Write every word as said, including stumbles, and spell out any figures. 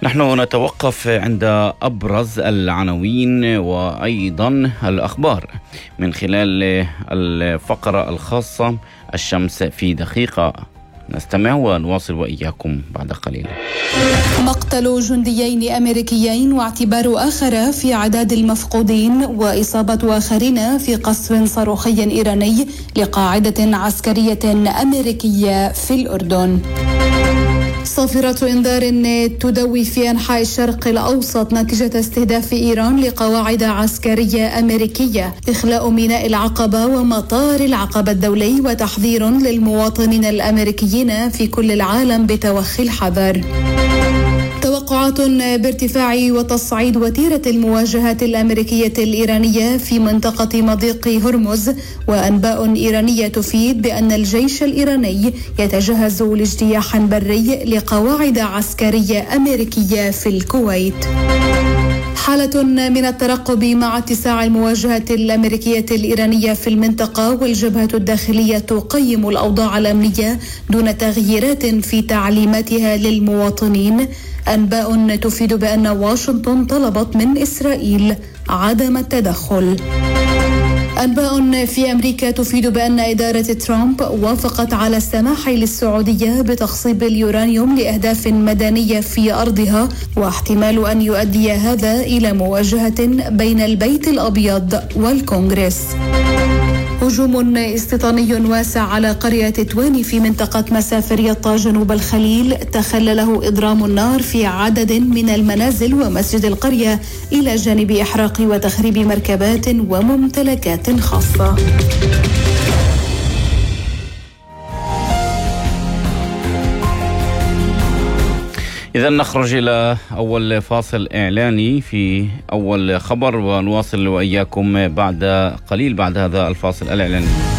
نحن نتوقف عند أبرز العناوين وأيضا الأخبار من خلال الفقرة الخاصة الشمس في دقيقة. نستمع ونواصل وإياكم بعد قليل. مقتل جنديين أمريكيين واعتبار آخر في عداد المفقودين وإصابة آخرين في قصف صاروخي إيراني لقاعدة عسكرية أمريكية في الأردن. صافرة إنذار تدوي في أنحاء الشرق الأوسط نتيجة استهداف إيران لقواعد عسكرية أمريكية، إخلاء ميناء العقبة ومطار العقبة الدولي، وتحذير للمواطنين الأمريكيين في كل العالم بتوخي الحذر. توقعات بارتفاع وتصعيد وتيرة المواجهات الأمريكية الإيرانية في منطقة مضيق هرمز، وأنباء إيرانية تفيد بأن الجيش الإيراني يتجهز لاجتياح بري لقواعد عسكرية أمريكية في الكويت. حالة من الترقب مع اتساع المواجهات الأمريكية الإيرانية في المنطقة، والجبهة الداخلية تقيم الأوضاع الأمنية دون تغييرات في تعليماتها للمواطنين. أنباء تفيد بأن واشنطن طلبت من إسرائيل عدم التدخل. أنباء في أمريكا تفيد بأن إدارة ترامب وافقت على السماح للسعودية بتخصيب اليورانيوم لأهداف مدنية في أرضها، واحتمال أن يؤدي هذا إلى مواجهة بين البيت الأبيض والكونغرس. هجوم استيطاني واسع على قرية تواني في منطقة مسافر يطا جنوب الخليل تخلله إضرام النار في عدد من المنازل ومسجد القرية، إلى جانب إحراق وتخريب مركبات وممتلكات خاصة. إذن نخرج إلى أول فاصل إعلاني في أول خبر، ونواصل وإياكم بعد قليل بعد هذا الفاصل الإعلاني.